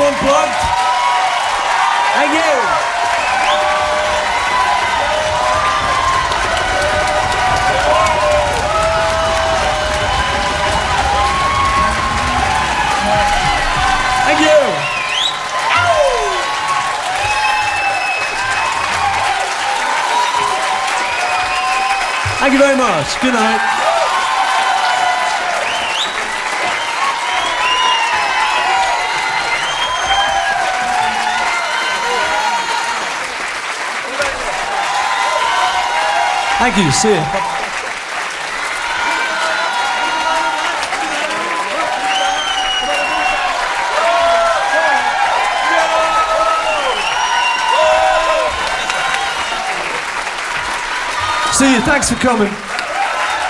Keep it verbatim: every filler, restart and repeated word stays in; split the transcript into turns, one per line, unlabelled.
Unplugged. Thank you. Thank you. Thank you very much. Good night. Thank you. See you. See you. Thanks for coming.